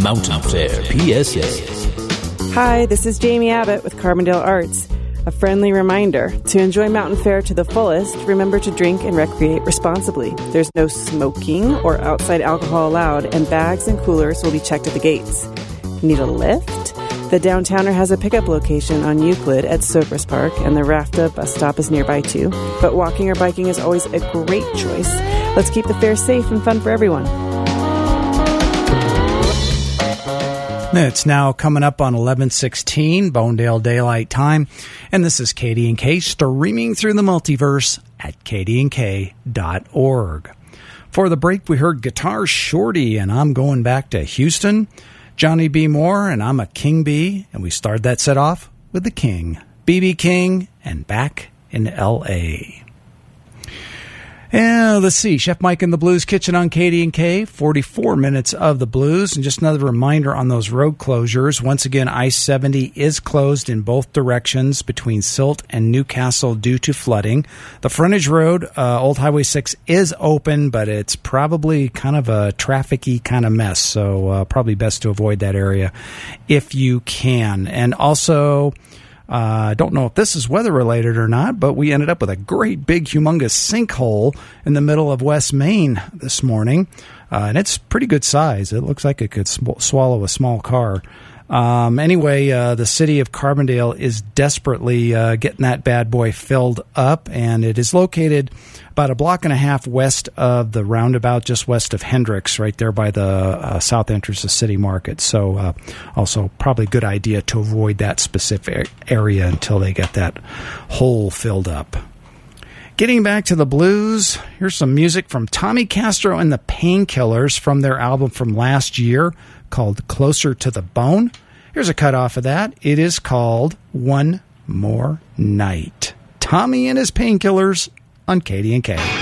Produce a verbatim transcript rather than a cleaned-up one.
Mountain Fair P S A. Hi, this is Jamie Abbott with Carbondale Arts. A friendly reminder, to enjoy Mountain Fair to the fullest, remember to drink and recreate responsibly. There's no smoking or outside alcohol allowed, and bags and coolers will be checked at the gates. Need a lift? The Downtowner has a pickup location on Euclid at Cypress Park, and the Rafta bus stop is nearby too. But walking or biking is always a great choice. Let's keep the fair safe and fun for everyone. It's now coming up on eleven sixteen, Bonedale Daylight Time, and this is Katie and K streaming through the multiverse at katie and k dot org. For the break, we heard Guitar Shorty, and I'm going back to Houston. Johnny B. Moore, and I'm a King Bee, and we started that set off with the King, B B. King, and Back in L A. And let's see, Chef Mike in the Blues Kitchen on Katie and K, forty-four minutes of the blues. And just another reminder on those road closures. Once again, I seventy is closed in both directions between Silt and Newcastle due to flooding. The frontage road, uh, Old Highway six, is open, but it's probably kind of a traffic-y kind of mess. So uh, probably best to avoid that area if you can. And also, I uh, don't know if this is weather-related or not, but we ended up with a great big humongous sinkhole in the middle of West Main this morning, uh, and it's pretty good size. It looks like it could sw- swallow a small car. Um, anyway, uh, the city of Carbondale is desperately uh, getting that bad boy filled up, and it is located about a block and a half west of the roundabout, just west of Hendricks, right there by the uh, south entrance of City Market. So uh, also probably a good idea to avoid that specific area until they get that hole filled up. Getting back to the blues, here's some music from Tommy Castro and the Painkillers from their album from last year called Closer to the Bone. Here's a cut off of that. It is called One More Night. Tommy and his Painkillers on Katie and K.